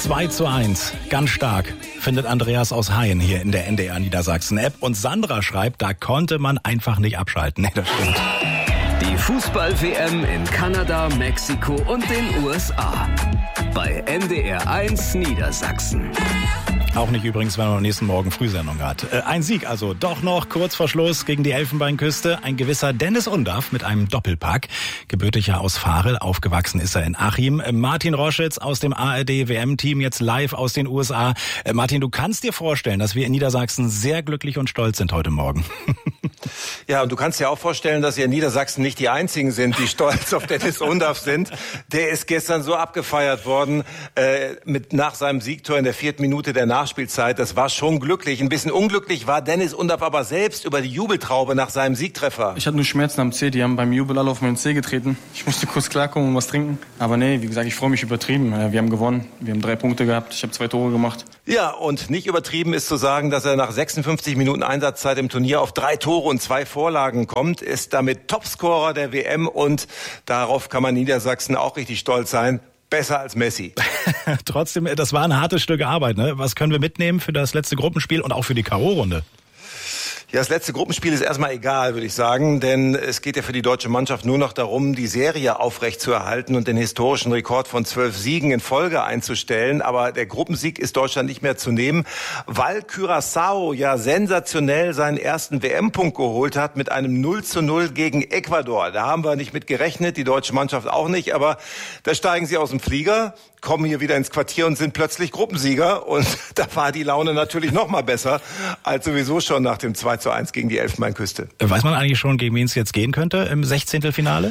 2:1, ganz stark, findet Andreas aus Haien hier in der NDR Niedersachsen-App. Und Sandra schreibt, da konnte man einfach nicht abschalten. Nee, das stimmt. Die Fußball-WM in Kanada, Mexiko und den USA. Bei NDR 1 Niedersachsen. Auch nicht übrigens, wenn man am nächsten Morgen Frühsendung hat. Ein Sieg also doch noch kurz vor Schluss gegen die Elfenbeinküste. Ein gewisser Dennis Undaff mit einem Doppelpack. Gebürtig ja aus Varel, aufgewachsen ist er in Achim. Martin Roschitz aus dem ARD-WM-Team, jetzt live aus den USA. Martin, du kannst dir vorstellen, dass wir in Niedersachsen sehr glücklich und stolz sind heute Morgen. Ja, und du kannst dir auch vorstellen, dass ihr in Niedersachsen nicht die Einzigen sind, die stolz auf Dennis Undaff sind. Der ist gestern so abgefeiert worden nach seinem Siegtor in der 4. Minute der Nachspielzeit. Das war schon glücklich. Ein bisschen unglücklich war Dennis Undaff aber selbst über die Jubeltraube nach seinem Siegtreffer. Ich hatte nur Schmerzen am Zeh. Die haben beim Jubel alle auf meinen Zeh getreten. Ich musste kurz klarkommen und was trinken. Aber nee, wie gesagt, ich freue mich übertrieben. Wir haben gewonnen. Wir haben 3 Punkte gehabt. Ich habe 2 Tore gemacht. Ja, und nicht übertrieben ist zu sagen, dass er nach 56 Minuten Einsatzzeit im Turnier auf 3 Tore und 2 Vorlagen kommt, ist damit Topscorer der WM und darauf kann man Niedersachsen auch richtig stolz sein. Besser als Messi. Trotzdem, das war ein hartes Stück Arbeit, ne? Was können wir mitnehmen für das letzte Gruppenspiel und auch für die K.O.-Runde? Ja, das letzte Gruppenspiel ist erstmal egal, würde ich sagen, denn es geht ja für die deutsche Mannschaft nur noch darum, die Serie aufrechtzuerhalten und den historischen Rekord von 12 Siegen in Folge einzustellen. Aber der Gruppensieg ist Deutschland nicht mehr zu nehmen, weil Curaçao ja sensationell seinen ersten WM-Punkt geholt hat mit einem 0:0 gegen Ecuador. Da haben wir nicht mit gerechnet, die deutsche Mannschaft auch nicht, aber da steigen sie aus dem Flieger, kommen hier wieder ins Quartier und sind plötzlich Gruppensieger. Und da war die Laune natürlich noch mal besser als sowieso schon nach dem 2:1 gegen die Elfenbeinküste. Weiß man eigentlich schon, gegen wen es jetzt gehen könnte im 16. Finale?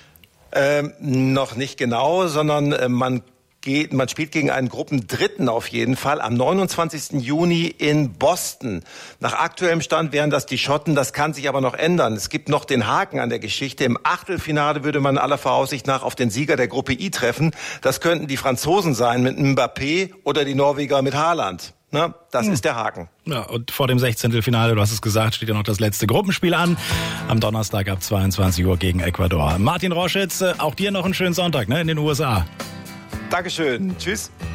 Noch nicht genau, sondern man spielt gegen einen Gruppendritten auf jeden Fall am 29. Juni in Boston. Nach aktuellem Stand wären das die Schotten, das kann sich aber noch ändern. Es gibt noch den Haken an der Geschichte. Im Achtelfinale würde man aller Voraussicht nach auf den Sieger der Gruppe I treffen. Das könnten die Franzosen sein mit Mbappé oder die Norweger mit Haaland. Na, das ist der Haken. Ja, und vor dem 16. Finale, du hast es gesagt, steht ja noch das letzte Gruppenspiel an. Am Donnerstag ab 22 Uhr gegen Ecuador. Martin Roschitz, auch dir noch einen schönen Sonntag, ne, in den USA. Dankeschön. Tschüss.